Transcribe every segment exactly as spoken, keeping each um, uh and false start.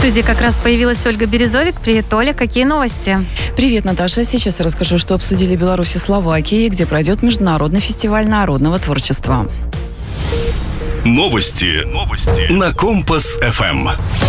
студии как раз появилась Ольга Березовик. Привет, Оля, какие новости? Привет, Наташа. Сейчас я расскажу, что обсудили Беларусь и Словакия, где пройдет Международный фестиваль народного творчества. Новости. Новости. На Компас эф эм.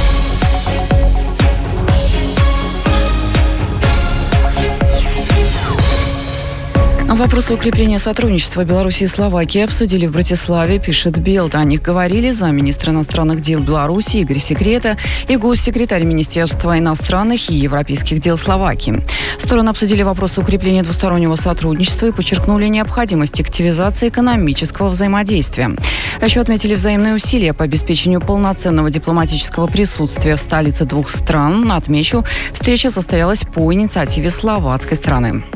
Вопросы укрепления сотрудничества Беларуси и Словакии обсудили в Братиславе, пишет Белта. О них говорили замминистра иностранных дел Беларуси Игорь Секрета и госсекретарь Министерства иностранных и европейских дел Словакии. Стороны обсудили вопросы укрепления двустороннего сотрудничества и подчеркнули необходимость активизации экономического взаимодействия. А еще отметили взаимные усилия по обеспечению полноценного дипломатического присутствия в столице двух стран. Отмечу, встреча состоялась по инициативе словацкой стороны.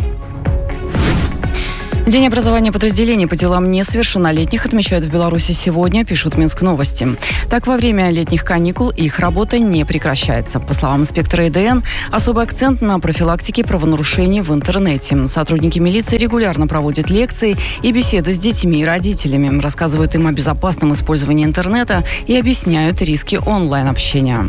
День образования подразделений по делам несовершеннолетних отмечают в Беларуси сегодня, пишут Минск новости. Так, во время летних каникул их работа не прекращается. По словам инспектора и дэ эн, особый акцент на профилактике правонарушений в интернете. Сотрудники милиции регулярно проводят лекции и беседы с детьми и родителями, рассказывают им о безопасном использовании интернета и объясняют риски онлайн-общения.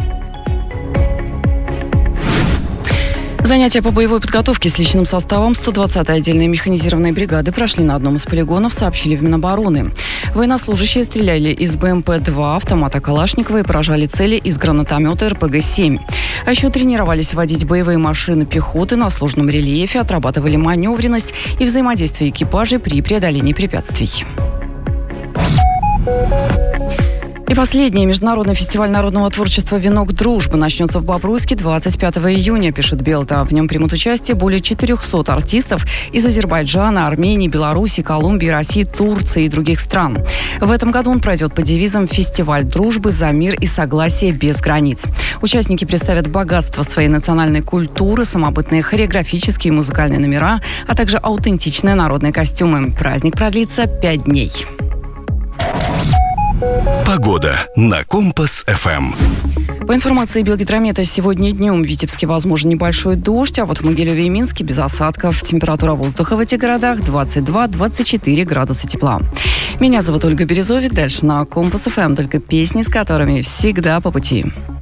Занятия по боевой подготовке с личным составом сто двадцатой отдельной механизированной бригады прошли на одном из полигонов, сообщили в Минобороны. Военнослужащие стреляли из бэ эм пэ два, автомата Калашникова и поражали цели из гранатомета эр пэ гэ семь. А еще тренировались водить боевые машины пехоты на сложном рельефе, отрабатывали маневренность и взаимодействие экипажей при преодолении препятствий. И последний. Международный фестиваль народного творчества «Венок дружбы» начнется в Бобруйске двадцать пятого июня, пишет Белта. В нем примут участие более четырехсот артистов из Азербайджана, Армении, Беларуси, Колумбии, России, Турции и других стран. В этом году он пройдет под девизом «Фестиваль дружбы за мир и согласие без границ». Участники представят богатство своей национальной культуры, самобытные хореографические и музыкальные номера, а также аутентичные народные костюмы. Праздник продлится пять дней. Погода на Компас эф эм. По информации Белгидромета, сегодня днем в Витебске возможен небольшой дождь, а вот в Могилеве и Минске без осадков. Температура воздуха в этих городах двадцать два - двадцать четыре градуса тепла. Меня зовут Ольга Березовик. Дальше на Компас эф эм только песни, с которыми всегда по пути.